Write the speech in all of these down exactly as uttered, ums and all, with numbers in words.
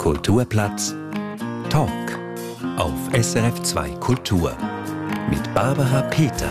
Kulturplatz Talk auf S R F zwei Kultur mit Barbara Peter.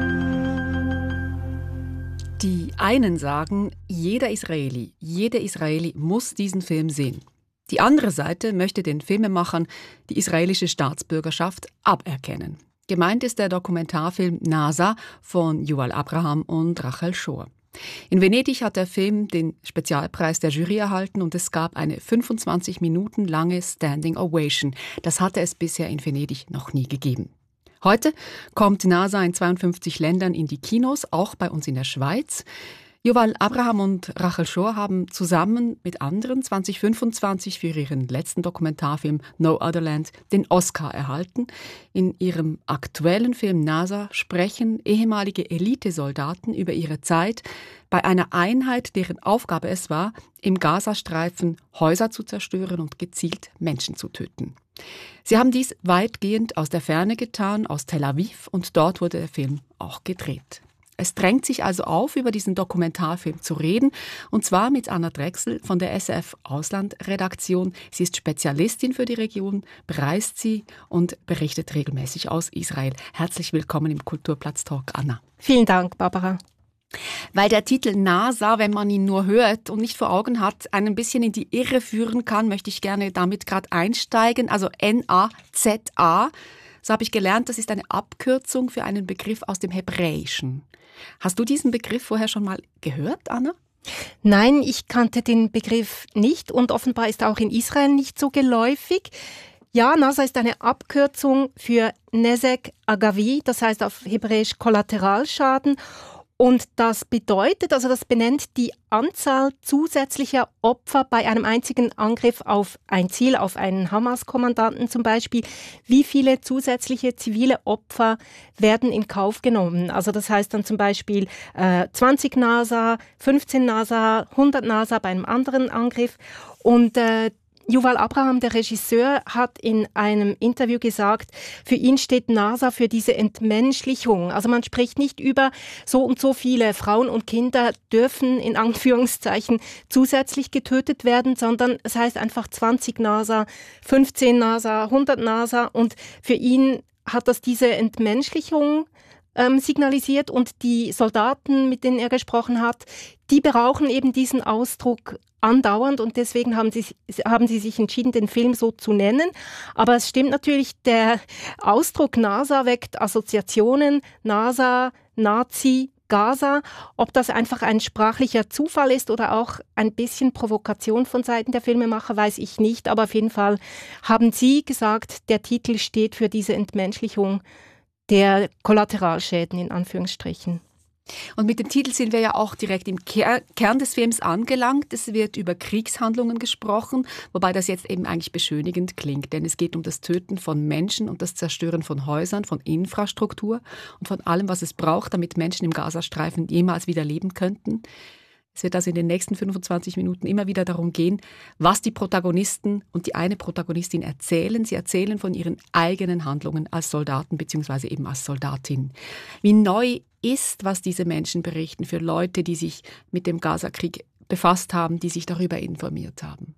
Die einen sagen, jeder Israeli, jede Israeli muss diesen Film sehen. Die andere Seite möchte den Filmemachern die israelische Staatsbürgerschaft aberkennen. Gemeint ist der Dokumentarfilm Nasa von Yuval Abraham und Rachel Shor. In Venedig hat der Film den Spezialpreis der Jury erhalten und es gab eine fünfundzwanzig Minuten lange Standing Ovation. Das hatte es bisher in Venedig noch nie gegeben. Heute kommt Nasa in zweiundfünfzig Ländern in die Kinos, auch bei uns in der Schweiz. Yuval Abraham und Rachel Shor haben zusammen mit anderen zwanzig fünfundzwanzig für ihren letzten Dokumentarfilm No Other Land den Oscar erhalten. In ihrem aktuellen Film Nasa sprechen ehemalige Elitesoldaten über ihre Zeit bei einer Einheit, deren Aufgabe es war, im Gazastreifen Häuser zu zerstören und gezielt Menschen zu töten. Sie haben dies weitgehend aus der Ferne getan, aus Tel Aviv, und dort wurde der Film auch gedreht. Es drängt sich also auf, über diesen Dokumentarfilm zu reden, und zwar mit Anna Drechsel von der S R F Auslandredaktion. Sie ist Spezialistin für die Region, bereist sie und berichtet regelmäßig aus Israel. Herzlich willkommen im Kulturplatz Talk, Anna. Vielen Dank, Barbara. Weil der Titel Nasa, wenn man ihn nur hört und nicht vor Augen hat, einen ein bisschen in die Irre führen kann, möchte ich gerne damit gerade einsteigen. Also N A Z A, so habe ich gelernt, das ist eine Abkürzung für einen Begriff aus dem Hebräischen. Hast du diesen Begriff vorher schon mal gehört, Anna? Nein, ich kannte den Begriff nicht und offenbar ist er auch in Israel nicht so geläufig. Ja, Nasa ist eine Abkürzung für Nezek Agavi, das heißt auf Hebräisch Kollateralschaden. Und das bedeutet, also das benennt die Anzahl zusätzlicher Opfer bei einem einzigen Angriff auf ein Ziel, auf einen Hamas-Kommandanten zum Beispiel. Wie viele zusätzliche zivile Opfer werden in Kauf genommen? Also das heißt dann zum Beispiel äh, zwanzig Nasa, fünfzehn Nasa, hundert Nasa bei einem anderen Angriff. Und äh, Yuval Abraham, der Regisseur, hat in einem Interview gesagt, für ihn steht Nasa für diese Entmenschlichung. Also man spricht nicht über so und so viele Frauen und Kinder dürfen in Anführungszeichen zusätzlich getötet werden, sondern es heißt einfach zwanzig Nasa, fünfzehn Nasa, hundert Nasa, und für ihn hat das diese Entmenschlichung ähm, signalisiert, und die Soldaten, mit denen er gesprochen hat, die brauchen eben diesen Ausdruck andauernd, und deswegen haben sie, haben sie sich entschieden, den Film so zu nennen. Aber es stimmt natürlich, der Ausdruck Nasa weckt Assoziationen, Nasa, Nazi, Gaza. Ob das einfach ein sprachlicher Zufall ist oder auch ein bisschen Provokation von Seiten der Filmemacher, weiß ich nicht. Aber auf jeden Fall haben sie gesagt, der Titel steht für diese Entmenschlichung der Kollateralschäden in Anführungsstrichen. Und mit dem Titel sind wir ja auch direkt im Ker- Kern des Films angelangt. Es wird über Kriegshandlungen gesprochen, wobei das jetzt eben eigentlich beschönigend klingt, denn es geht um das Töten von Menschen und das Zerstören von Häusern, von Infrastruktur und von allem, was es braucht, damit Menschen im Gazastreifen jemals wieder leben könnten. Es wird also in den nächsten fünfundzwanzig Minuten immer wieder darum gehen, was die Protagonisten und die eine Protagonistin erzählen. Sie erzählen von ihren eigenen Handlungen als Soldaten bzw. eben als Soldatin. Wie neu ist, was diese Menschen berichten für Leute, die sich mit dem Gazakrieg befasst haben, die sich darüber informiert haben.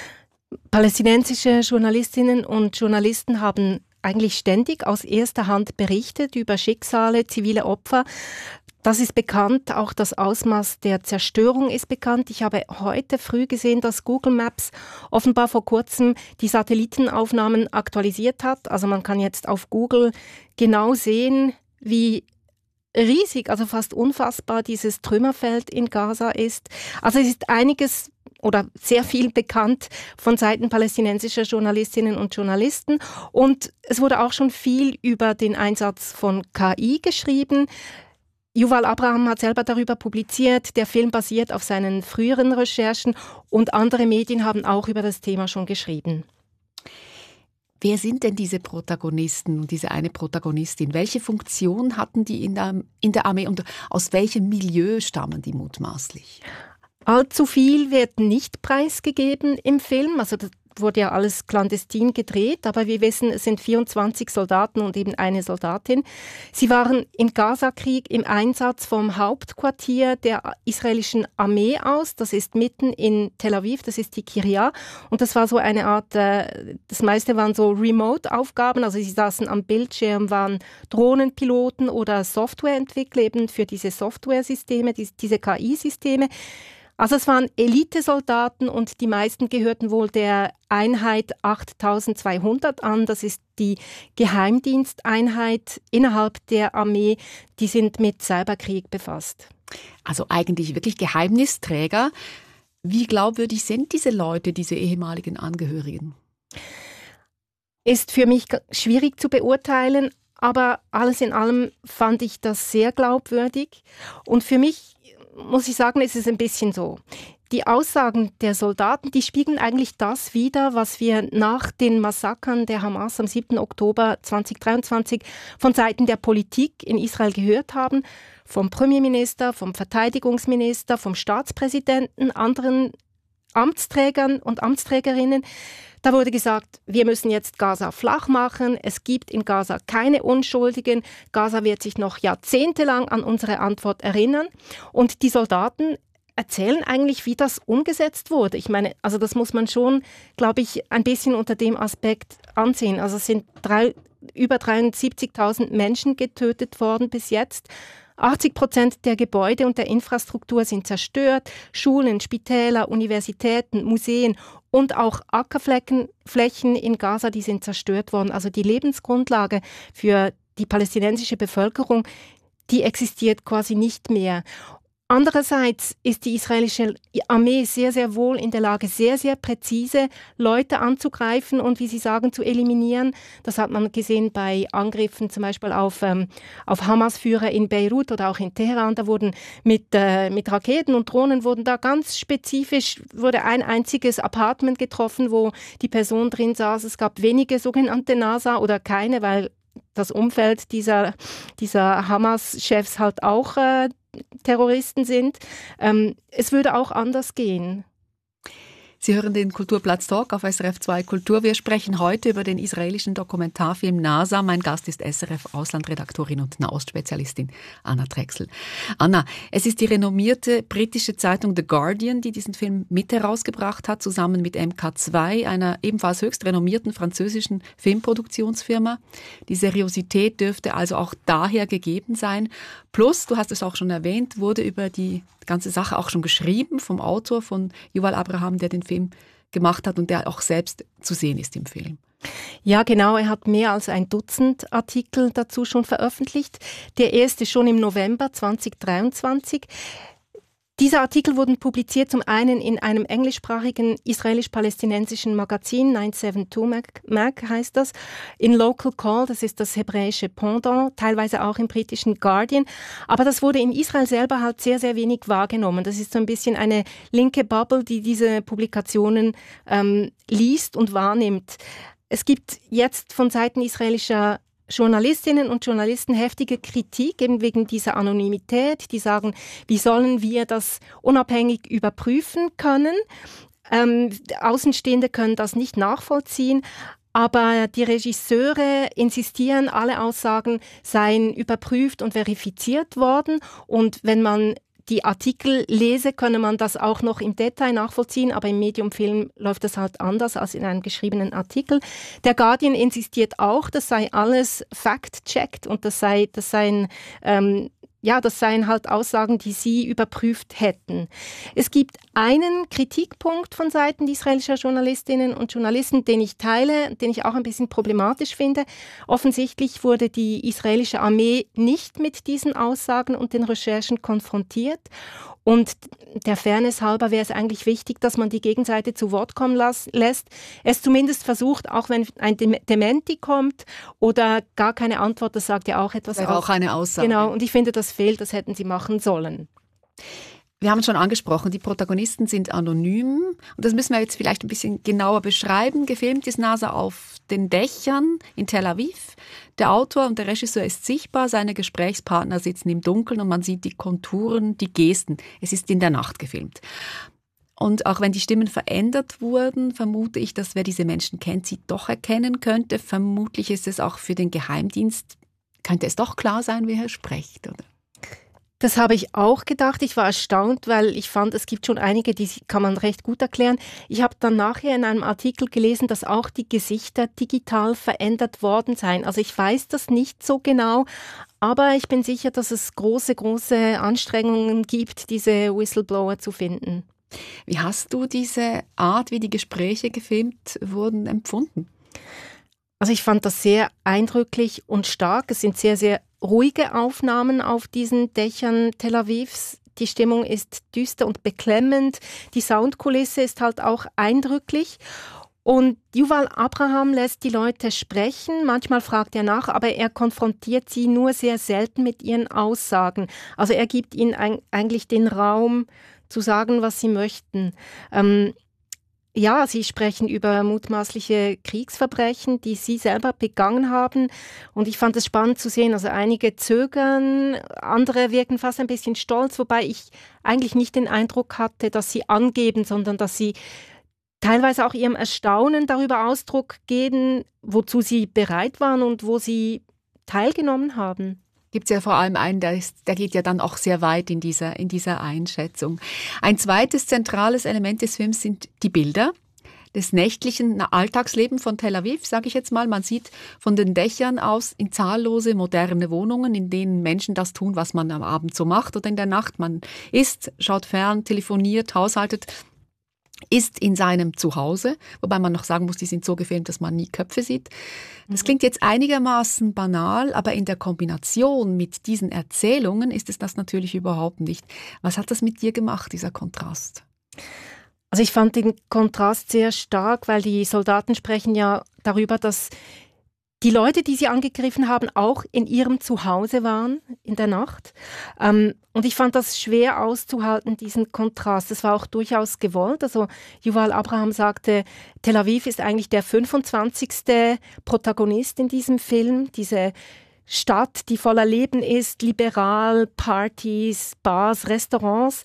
Palästinensische Journalistinnen und Journalisten haben eigentlich ständig aus erster Hand berichtet über Schicksale, zivile Opfer. Das ist bekannt, auch das Ausmaß der Zerstörung ist bekannt. Ich habe heute früh gesehen, dass Google Maps offenbar vor kurzem die Satellitenaufnahmen aktualisiert hat. Also man kann jetzt auf Google genau sehen, wie riesig, also fast unfassbar dieses Trümmerfeld in Gaza ist. Also es ist einiges oder sehr viel bekannt von Seiten palästinensischer Journalistinnen und Journalisten. Und es wurde auch schon viel über den Einsatz von K I geschrieben. Yuval Abraham hat selber darüber publiziert. Der Film basiert auf seinen früheren Recherchen und andere Medien haben auch über das Thema schon geschrieben. Wer sind denn diese Protagonisten und diese eine Protagonistin? Welche Funktion hatten die in der, in der Armee und aus welchem Milieu stammen die mutmaßlich? Allzu viel wird nicht preisgegeben im Film. Also wurde ja alles clandestin gedreht, aber wir wissen, es sind vierundzwanzig Soldaten und eben eine Soldatin. Sie waren im Gaza-Krieg im Einsatz vom Hauptquartier der israelischen Armee aus. Das ist mitten in Tel Aviv, das ist die Kirja. Und das war so eine Art, äh, das meiste waren so Remote-Aufgaben, also sie saßen am Bildschirm, waren Drohnenpiloten oder Softwareentwickler eben für diese Software-Systeme, die, diese K I-Systeme. Also es waren Elitesoldaten und die meisten gehörten wohl der Einheit achttausendzweihundert an. Das ist die Geheimdiensteinheit innerhalb der Armee. Die sind mit Cyberkrieg befasst. Also eigentlich wirklich Geheimnisträger. Wie glaubwürdig sind diese Leute, diese ehemaligen Angehörigen? Ist für mich schwierig zu beurteilen, aber alles in allem fand ich das sehr glaubwürdig. Und für mich muss ich sagen, ist es ein bisschen so. Die Aussagen der Soldaten, die spiegeln eigentlich das wider, was wir nach den Massakern der Hamas am siebten Oktober zweitausenddreiundzwanzig von Seiten der Politik in Israel gehört haben. Vom Premierminister, vom Verteidigungsminister, vom Staatspräsidenten, anderen Amtsträgern und Amtsträgerinnen. Da wurde gesagt, wir müssen jetzt Gaza flach machen. Es gibt in Gaza keine Unschuldigen. Gaza wird sich noch jahrzehntelang an unsere Antwort erinnern. Und die Soldaten erzählen eigentlich, wie das umgesetzt wurde. Ich meine, also das muss man schon, glaube ich, ein bisschen unter dem Aspekt ansehen. Also es sind drei, über dreiundsiebzigtausend Menschen getötet worden bis jetzt. achtzig Prozent der Gebäude und der Infrastruktur sind zerstört. Schulen, Spitäler, Universitäten, Museen und auch Ackerflächen Flächen in Gaza, die sind zerstört worden. Also die Lebensgrundlage für die palästinensische Bevölkerung, die existiert quasi nicht mehr. Andererseits ist die israelische Armee sehr, sehr wohl in der Lage, sehr, sehr präzise Leute anzugreifen und, wie Sie sagen, zu eliminieren. Das hat man gesehen bei Angriffen zum Beispiel auf, ähm, auf Hamas-Führer in Beirut oder auch in Teheran. Da wurden mit, äh, mit Raketen und Drohnen wurden da ganz spezifisch, wurde ein einziges Apartment getroffen, wo die Person drin saß. Es gab wenige sogenannte NASA oder keine, weil das Umfeld dieser, dieser Hamas-Chefs halt auch äh, Terroristen sind. Ähm, es würde auch anders gehen. Sie hören den Kulturplatz Talk auf S R F zwei Kultur. Wir sprechen heute über den israelischen Dokumentarfilm NASA. Mein Gast ist S R F-Auslandredaktorin und Nahostspezialistin Anna Drechsel. Anna, es ist die renommierte britische Zeitung The Guardian, die diesen Film mit herausgebracht hat, zusammen mit M K zwei, einer ebenfalls höchst renommierten französischen Filmproduktionsfirma. Die Seriosität dürfte also auch daher gegeben sein. Plus, du hast es auch schon erwähnt, wurde über die ganze Sache auch schon geschrieben vom Autor, von Yuval Abraham, der den Film gemacht hat und der auch selbst zu sehen ist im Film. Ja, genau. Er hat mehr als ein Dutzend Artikel dazu schon veröffentlicht. Der erste schon im November zweitausenddreiundzwanzig. Diese Artikel wurden publiziert zum einen in einem englischsprachigen israelisch-palästinensischen Magazin, neun sieben zwei Mag, Mag heißt das, in Local Call, das ist das hebräische Pendant, teilweise auch im britischen Guardian. Aber das wurde in Israel selber halt sehr, sehr wenig wahrgenommen. Das ist so ein bisschen eine linke Bubble, die diese Publikationen ähm, liest und wahrnimmt. Es gibt jetzt von Seiten israelischer Journalistinnen und Journalisten heftige Kritik eben wegen dieser Anonymität. Die sagen, wie sollen wir das unabhängig überprüfen können? Ähm, Außenstehende können das nicht nachvollziehen. Aber die Regisseure insistieren, alle Aussagen seien überprüft und verifiziert worden. Und wenn man die Artikel lese, könne man das auch noch im Detail nachvollziehen, aber im Mediumfilm läuft das halt anders als in einem geschriebenen Artikel. Der Guardian insistiert auch, das sei alles fact-checked und das sei, das seien, ähm, ja, das seien halt Aussagen, die sie überprüft hätten. Es gibt einen Kritikpunkt von Seiten israelischer Journalistinnen und Journalisten, den ich teile, den ich auch ein bisschen problematisch finde. Offensichtlich wurde die israelische Armee nicht mit diesen Aussagen und den Recherchen konfrontiert. Und der Fairness halber wäre es eigentlich wichtig, dass man die Gegenseite zu Wort kommen las- lässt. Es zumindest versucht, auch wenn ein Dem- Dementi kommt oder gar keine Antwort, das sagt ja auch etwas Das wäre auch eine Aussage. Genau, und ich finde, das fehlt, das hätten sie machen sollen. Wir haben es schon angesprochen, die Protagonisten sind anonym und das müssen wir jetzt vielleicht ein bisschen genauer beschreiben. Gefilmt ist NASA auf den Dächern in Tel Aviv. Der Autor und der Regisseur ist sichtbar, seine Gesprächspartner sitzen im Dunkeln und man sieht die Konturen, die Gesten. Es ist in der Nacht gefilmt. Und auch wenn die Stimmen verändert wurden, vermute ich, dass wer diese Menschen kennt, sie doch erkennen könnte. Vermutlich ist es auch für den Geheimdienst, könnte es doch klar sein, wer hier spricht, oder? Das habe ich auch gedacht. Ich war erstaunt, weil ich fand, es gibt schon einige, die kann man recht gut erklären. Ich habe dann nachher in einem Artikel gelesen, dass auch die Gesichter digital verändert worden seien. Also ich weiß das nicht so genau, aber ich bin sicher, dass es große, große Anstrengungen gibt, diese Whistleblower zu finden. Wie hast du diese Art, wie die Gespräche gefilmt wurden, empfunden? Also ich fand das sehr eindrücklich und stark. Es sind sehr, sehr ruhige Aufnahmen auf diesen Dächern Tel Avivs. Die Stimmung ist düster und beklemmend. Die Soundkulisse ist halt auch eindrücklich. Und Yuval Abraham lässt die Leute sprechen. Manchmal fragt er nach, aber er konfrontiert sie nur sehr selten mit ihren Aussagen. Also er gibt ihnen eigentlich den Raum zu sagen, was sie möchten. Ähm, Ja, sie sprechen über mutmaßliche Kriegsverbrechen, die sie selber begangen haben. Und ich fand es spannend zu sehen, also einige zögern, andere wirken fast ein bisschen stolz, wobei ich eigentlich nicht den Eindruck hatte, dass sie angeben, sondern dass sie teilweise auch ihrem Erstaunen darüber Ausdruck geben, wozu sie bereit waren und wo sie teilgenommen haben. Gibt es ja vor allem einen, der, ist, der geht ja dann auch sehr weit in dieser, in dieser Einschätzung. Ein zweites zentrales Element des Films sind die Bilder des nächtlichen Alltagslebens von Tel Aviv, sage ich jetzt mal. Man sieht von den Dächern aus in zahllose moderne Wohnungen, in denen Menschen das tun, was man am Abend so macht oder in der Nacht. Man isst, schaut fern, telefoniert, haushaltet, ist in seinem Zuhause, wobei man noch sagen muss, die sind so gefilmt, dass man nie Köpfe sieht. Das klingt jetzt einigermaßen banal, aber in der Kombination mit diesen Erzählungen ist es das natürlich überhaupt nicht. Was hat das mit dir gemacht, dieser Kontrast? Also ich fand den Kontrast sehr stark, weil die Soldaten sprechen ja darüber, dass die Leute, die sie angegriffen haben, auch in ihrem Zuhause waren in der Nacht. Ähm, und ich fand das schwer auszuhalten, diesen Kontrast. Das war auch durchaus gewollt. Also Yuval Abraham sagte, Tel Aviv ist eigentlich der fünfundzwanzigste Protagonist in diesem Film. Diese Stadt, die voller Leben ist, liberal, Partys, Bars, Restaurants.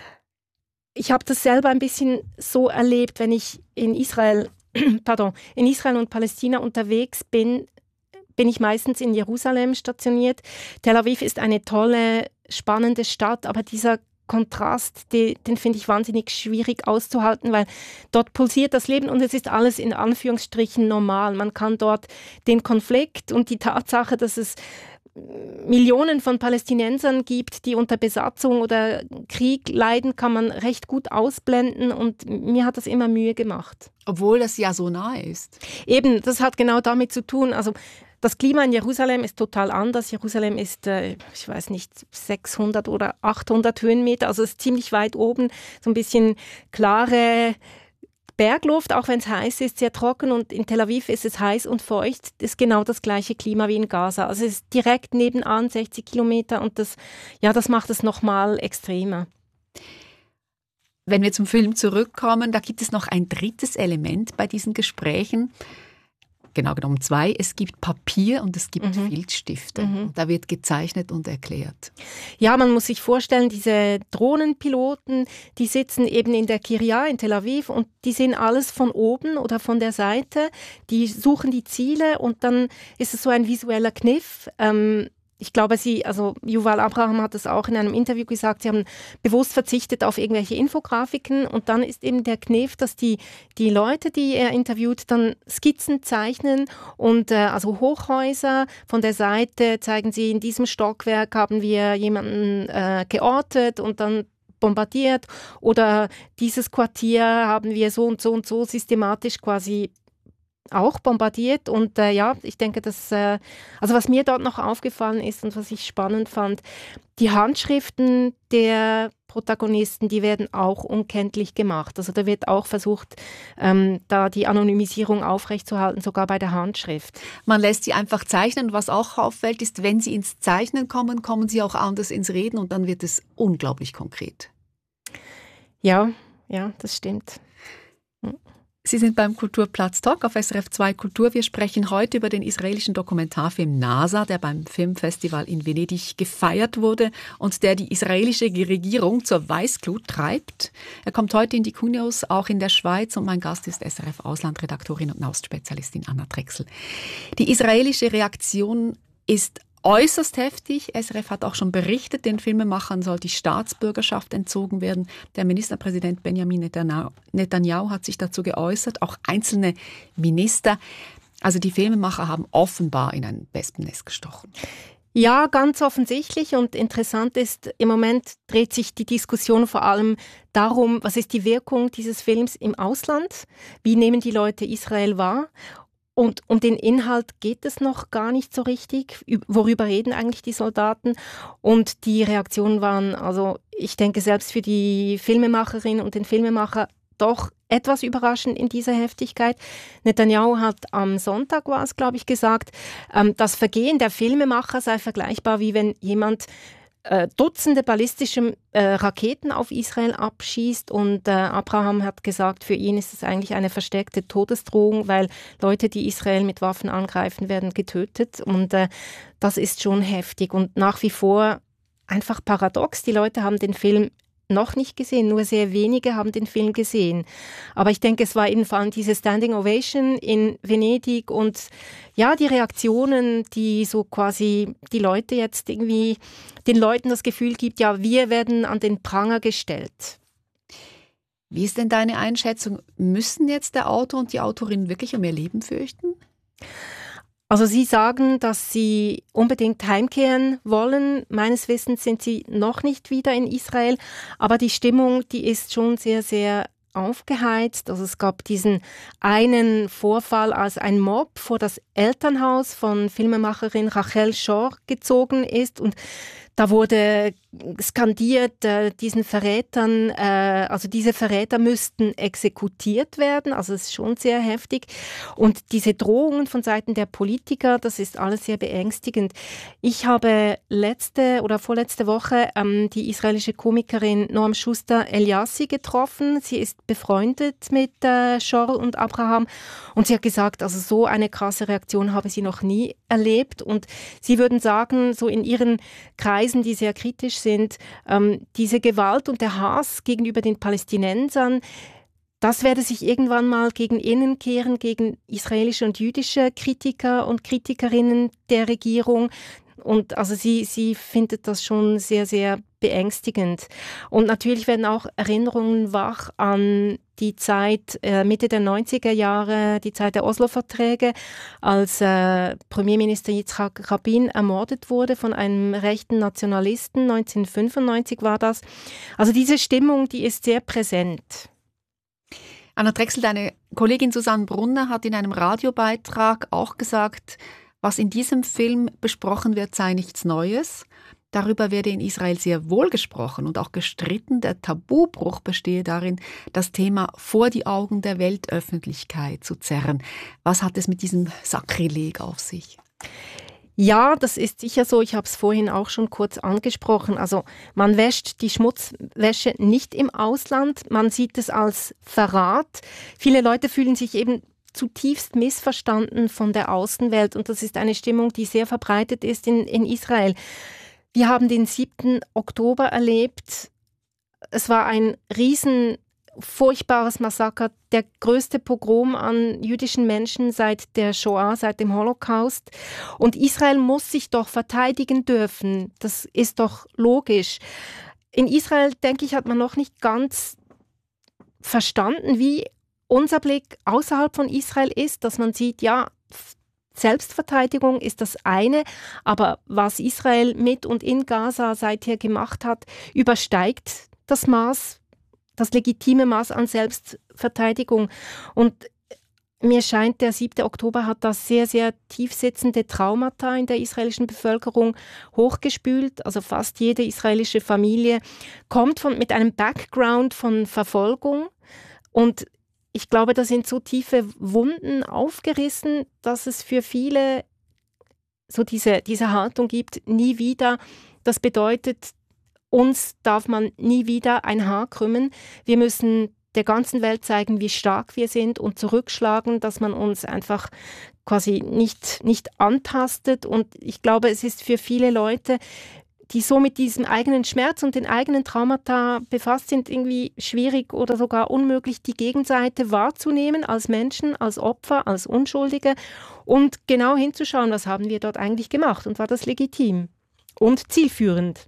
Ich habe das selber ein bisschen so erlebt, wenn ich in Israel Pardon, in Israel und Palästina unterwegs bin, bin ich meistens in Jerusalem stationiert. Tel Aviv ist eine tolle, spannende Stadt, aber dieser Kontrast, den, den finde ich wahnsinnig schwierig auszuhalten, weil dort pulsiert das Leben und es ist alles in Anführungsstrichen normal. Man kann dort den Konflikt und die Tatsache, dass es Millionen von Palästinensern gibt, die unter Besatzung oder Krieg leiden, kann man recht gut ausblenden und mir hat das immer Mühe gemacht. Obwohl das ja so nahe ist. Eben, das hat genau damit zu tun. Also das Klima in Jerusalem ist total anders. Jerusalem ist, äh, ich weiß nicht, sechshundert oder achthundert Höhenmeter, also ist ziemlich weit oben, so ein bisschen klare Bergluft, auch wenn es heiß ist, sehr trocken und in Tel Aviv ist es heiß und feucht. Das ist genau das gleiche Klima wie in Gaza. Also es ist direkt nebenan, sechzig Kilometer und das, ja, das macht es nochmal extremer. Wenn wir zum Film zurückkommen, da gibt es noch ein drittes Element bei diesen Gesprächen. Genau genommen zwei. Es gibt Papier und es gibt mhm. Filzstifte. Mhm. Da wird gezeichnet und erklärt. Ja, man muss sich vorstellen, diese Drohnenpiloten, die sitzen eben in der Kirja in Tel Aviv und die sehen alles von oben oder von der Seite. Die suchen die Ziele und dann ist es so ein visueller Kniff. Ähm, Ich glaube, sie, also Yuval Abraham hat es auch in einem Interview gesagt, sie haben bewusst verzichtet auf irgendwelche Infografiken und dann ist eben der Kniff, dass die, die Leute, die er interviewt, dann Skizzen zeichnen und äh, also Hochhäuser von der Seite zeigen sie, in diesem Stockwerk haben wir jemanden äh, geortet und dann bombardiert oder dieses Quartier haben wir so und so und so systematisch quasi auch bombardiert und äh, ja, ich denke, dass, äh, also was mir dort noch aufgefallen ist und was ich spannend fand, die Handschriften der Protagonisten, die werden auch unkenntlich gemacht. Also da wird auch versucht, ähm, da die Anonymisierung aufrechtzuerhalten, sogar bei der Handschrift. Man lässt sie einfach zeichnen. Was auch auffällt, ist, wenn sie ins Zeichnen kommen, kommen sie auch anders ins Reden und dann wird es unglaublich konkret. Ja, ja, das stimmt. Sie sind beim Kulturplatz Talk auf S R F zwei Kultur. Wir sprechen heute über den israelischen Dokumentarfilm Nasa, der beim Filmfestival in Venedig gefeiert wurde und der die israelische Regierung zur Weißglut treibt. Er kommt heute in die Kinos, auch in der Schweiz, und mein Gast ist S R F-Auslandredaktorin und Nahostspezialistin Anna Drechsel. Die israelische Reaktion ist äußerst heftig. S R F hat auch schon berichtet, den Filmemachern soll die Staatsbürgerschaft entzogen werden. Der Ministerpräsident Benjamin Netanyahu hat sich dazu geäußert, auch einzelne Minister. Also die Filmemacher haben offenbar in ein Wespennest gestochen. Ja, ganz offensichtlich, und interessant ist, im Moment dreht sich die Diskussion vor allem darum, was ist die Wirkung dieses Films im Ausland? Wie nehmen die Leute Israel wahr? Und um den Inhalt geht es noch gar nicht so richtig. Worüber reden eigentlich die Soldaten? Und die Reaktionen waren, also ich denke, selbst für die Filmemacherin und den Filmemacher doch etwas überraschend in dieser Heftigkeit. Netanyahu hat am Sonntag, war es, glaube ich, gesagt, ähm, das Vergehen der Filmemacher sei vergleichbar, wie wenn jemand Äh, Dutzende ballistische äh, Raketen auf Israel abschießt, und äh, Abraham hat gesagt, für ihn ist es eigentlich eine versteckte Todesdrohung, weil Leute, die Israel mit Waffen angreifen, werden getötet, und äh, das ist schon heftig und nach wie vor einfach paradox. Die Leute haben den Film noch nicht gesehen, nur sehr wenige haben den Film gesehen. Aber ich denke, es war eben vor allem diese Standing Ovation in Venedig und ja, die Reaktionen, die so quasi die Leute jetzt irgendwie, den Leuten das Gefühl gibt, ja, wir werden an den Pranger gestellt. Wie ist denn deine Einschätzung? Müssen jetzt der Autor und die Autorin wirklich um ihr Leben fürchten? Also Sie sagen, dass Sie unbedingt heimkehren wollen. Meines Wissens sind Sie noch nicht wieder in Israel, aber die Stimmung, die ist schon sehr, sehr aufgeheizt. Also es gab diesen einen Vorfall, als ein Mob vor das Elternhaus von Filmemacherin Rachel Schor gezogen ist, und da wurde skandiert, äh, diesen Verrätern, äh, also diese Verräter müssten exekutiert werden, also es ist schon sehr heftig. Und diese Drohungen von Seiten der Politiker, das ist alles sehr beängstigend. Ich habe letzte oder vorletzte Woche ähm, die israelische Komikerin Noam Schuster-Eliassi getroffen. Sie ist befreundet mit äh, Schor und Abraham, und sie hat gesagt, also so eine krasse Reaktion habe sie noch nie erlebt, und sie würden sagen, so in ihren Kreisen, die sehr kritisch sind, ähm, diese Gewalt und der Hass gegenüber den Palästinensern, das werde sich irgendwann mal gegen innen kehren, gegen israelische und jüdische Kritiker und Kritikerinnen der Regierung. Und also sie, sie findet das schon sehr, sehr beängstigend. Und natürlich werden auch Erinnerungen wach an die Zeit äh, Mitte der neunziger Jahre, die Zeit der Oslo-Verträge, als äh, Premierminister Yitzhak Rabin ermordet wurde von einem rechten Nationalisten. neunzehnhundertfünfundneunzig war das. Also diese Stimmung, die ist sehr präsent. Anna Drechsel, deine Kollegin Susanne Brunner hat in einem Radiobeitrag auch gesagt, was in diesem Film besprochen wird, sei nichts Neues. Darüber werde in Israel sehr wohl gesprochen und auch gestritten. Der Tabubruch bestehe darin, das Thema vor die Augen der Weltöffentlichkeit zu zerren. Was hat es mit diesem Sakrileg auf sich? Ja, das ist sicher so. Ich habe es vorhin auch schon kurz angesprochen. Also man wäscht die Schmutzwäsche nicht im Ausland. Man sieht es als Verrat. Viele Leute fühlen sich eben zutiefst missverstanden von der Außenwelt, und das ist eine Stimmung, die sehr verbreitet ist in, in Israel. Wir haben den siebten Oktober erlebt. Es war ein riesen furchtbares Massaker, der größte Pogrom an jüdischen Menschen seit der Shoah, seit dem Holocaust. Und Israel muss sich doch verteidigen dürfen. Das ist doch logisch. In Israel, denke ich, hat man noch nicht ganz verstanden, wie unser Blick außerhalb von Israel ist, dass man sieht, ja, Selbstverteidigung ist das eine, aber was Israel mit und in Gaza seither gemacht hat, übersteigt das Maß, das legitime Maß an Selbstverteidigung. Und mir scheint, der siebte Oktober hat das sehr, sehr tiefsitzende Traumata in der israelischen Bevölkerung hochgespült. Also fast jede israelische Familie kommt von, mit einem Background von Verfolgung, und ich glaube, da sind so tiefe Wunden aufgerissen, dass es für viele so diese, diese Haltung gibt, nie wieder. Das bedeutet, uns darf man nie wieder ein Haar krümmen. Wir müssen der ganzen Welt zeigen, wie stark wir sind und zurückschlagen, dass man uns einfach quasi nicht, nicht antastet. Und ich glaube, es ist für viele Leute, die so mit diesem eigenen Schmerz und den eigenen Traumata befasst sind, irgendwie schwierig oder sogar unmöglich, die Gegenseite wahrzunehmen als Menschen, als Opfer, als Unschuldige und genau hinzuschauen, was haben wir dort eigentlich gemacht und war das legitim und zielführend.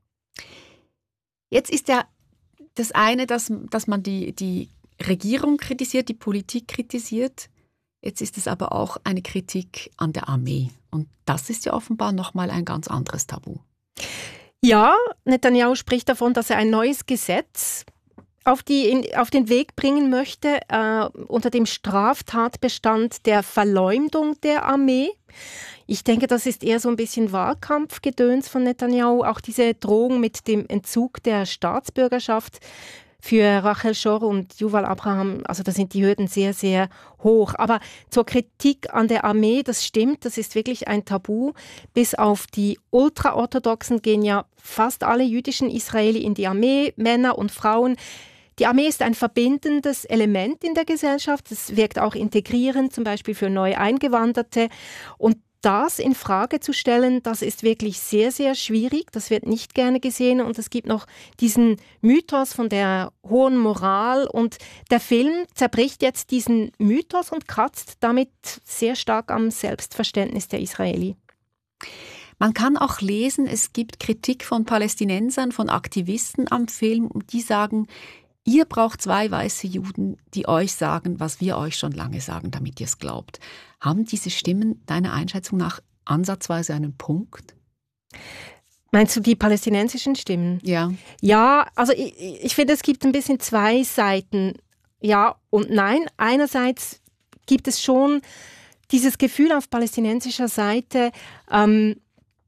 Jetzt ist ja das eine, dass, dass man die, die Regierung kritisiert, die Politik kritisiert. Jetzt ist es aber auch eine Kritik an der Armee. Und das ist ja offenbar nochmal ein ganz anderes Tabu. Ja, Netanyahu spricht davon, dass er ein neues Gesetz auf, die, in, auf den Weg bringen möchte, äh, unter dem Straftatbestand der Verleumdung der Armee. Ich denke, das ist eher so ein bisschen Wahlkampfgedöns von Netanyahu. Auch diese Drohung mit dem Entzug der Staatsbürgerschaft für Rachel Schor und Yuval Abraham, also da sind die Hürden sehr, sehr hoch. Aber zur Kritik an der Armee, das stimmt, das ist wirklich ein Tabu. Bis auf die Ultraorthodoxen gehen ja fast alle jüdischen Israeli in die Armee, Männer und Frauen. Die Armee ist ein verbindendes Element in der Gesellschaft. Es wirkt auch integrierend, zum Beispiel für neu Eingewanderte. Und das in Frage zu stellen, das ist wirklich sehr, sehr schwierig. Das wird nicht gerne gesehen. Und es gibt noch diesen Mythos von der hohen Moral. Und der Film zerbricht jetzt diesen Mythos und kratzt damit sehr stark am Selbstverständnis der Israeli. Man kann auch lesen, es gibt Kritik von Palästinensern, von Aktivisten am Film, die sagen, ihr braucht zwei weiße Juden, die euch sagen, was wir euch schon lange sagen, damit ihr es glaubt. Haben diese Stimmen deiner Einschätzung nach ansatzweise einen Punkt? Meinst du die palästinensischen Stimmen? Ja. Ja, also ich, ich finde, es gibt ein bisschen zwei Seiten. Ja und nein. Einerseits gibt es schon dieses Gefühl auf palästinensischer Seite, ähm,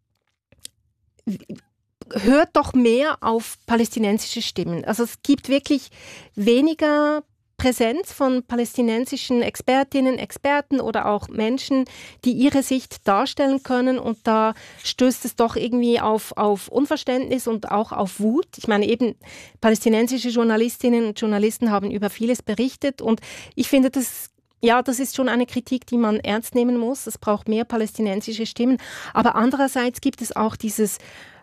hört doch mehr auf palästinensische Stimmen. Also es gibt wirklich weniger Präsenz von palästinensischen Expertinnen, Experten oder auch Menschen, die ihre Sicht darstellen können. Und da stößt es doch irgendwie auf, auf Unverständnis und auch auf Wut. Ich meine, eben palästinensische Journalistinnen und Journalisten haben über vieles berichtet. Und ich finde, das Ja, das ist schon eine Kritik, die man ernst nehmen muss. Es braucht mehr palästinensische Stimmen. Aber andererseits gibt es auch dieses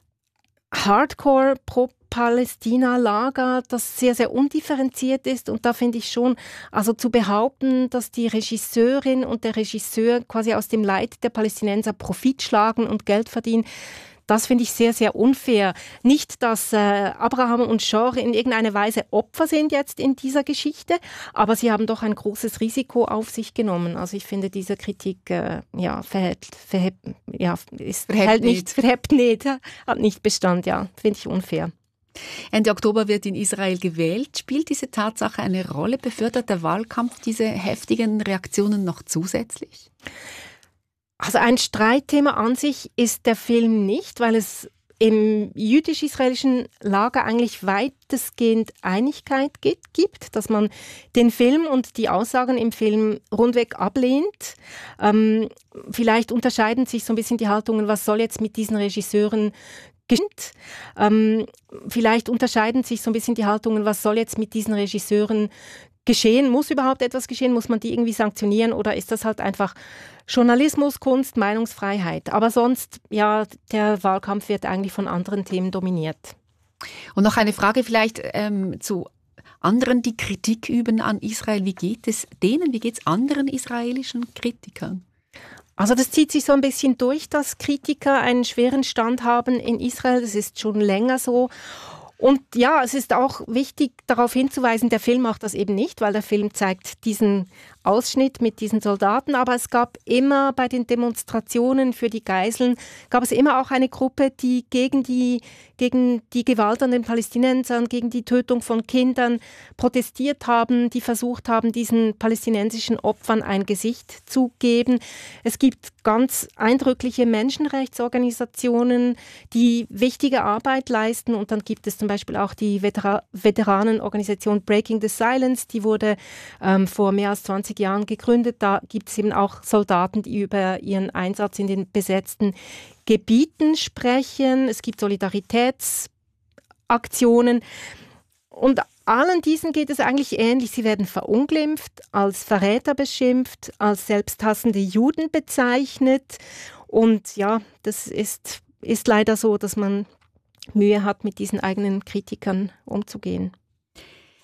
Hardcore-Pro-Palästina-Lager, das sehr, sehr undifferenziert ist. Und da finde ich schon, also zu behaupten, dass die Regisseurin und der Regisseur quasi aus dem Leid der Palästinenser Profit schlagen und Geld verdienen, das finde ich sehr, sehr unfair. Nicht, dass äh, Abraham und Schor in irgendeiner Weise Opfer sind jetzt in dieser Geschichte, aber sie haben doch ein großes Risiko auf sich genommen. Also ich finde, diese Kritik äh, ja, verhält, verhält, ja, ist, verhält nicht, verhält nicht, hat nicht Bestand. Ja, finde ich unfair. Ende Oktober wird in Israel gewählt. Spielt diese Tatsache eine Rolle? Befördert der Wahlkampf diese heftigen Reaktionen noch zusätzlich? Also ein Streitthema an sich ist der Film nicht, weil es im jüdisch-israelischen Lager eigentlich weitestgehend Einigkeit gibt, dass man den Film und die Aussagen im Film rundweg ablehnt. Ähm, vielleicht unterscheiden sich so ein bisschen die Haltungen, was soll jetzt mit diesen Regisseuren geschehen? Ähm, vielleicht unterscheiden sich so ein bisschen die Haltungen, was soll jetzt mit diesen Regisseuren geschehen? Muss überhaupt etwas geschehen? Muss man die irgendwie sanktionieren oder ist das halt einfach Journalismus, Kunst, Meinungsfreiheit? Aber sonst, ja, der Wahlkampf wird eigentlich von anderen Themen dominiert. Und noch eine Frage vielleicht ähm, zu anderen, die Kritik üben an Israel. Wie geht es denen? Wie geht es anderen israelischen Kritikern? Also das zieht sich so ein bisschen durch, dass Kritiker einen schweren Stand haben in Israel. Das ist schon länger so. Und ja, es ist auch wichtig, darauf hinzuweisen, der Film macht das eben nicht, weil der Film zeigt diesen Ausschnitt mit diesen Soldaten. Aber es gab immer bei den Demonstrationen für die Geiseln, gab es immer auch eine Gruppe, die gegen die, gegen die Gewalt an den Palästinensern, gegen die Tötung von Kindern protestiert haben, die versucht haben, diesen palästinensischen Opfern ein Gesicht zu geben. Es gibt ganz eindrückliche Menschenrechtsorganisationen, die wichtige Arbeit leisten. Und dann gibt es zum Beispiel auch die Vetera- Veteranenorganisation Breaking the Silence, die wurde ähm, vor mehr als zwanzig Jahren gegründet. Da gibt es eben auch Soldaten, die über ihren Einsatz in den besetzten Gebieten sprechen. Es gibt Solidaritätsaktionen. Und allen diesen geht es eigentlich ähnlich. Sie werden verunglimpft, als Verräter beschimpft, als selbsthassende Juden bezeichnet. Und ja, das ist, ist leider so, dass man Mühe hat, mit diesen eigenen Kritikern umzugehen.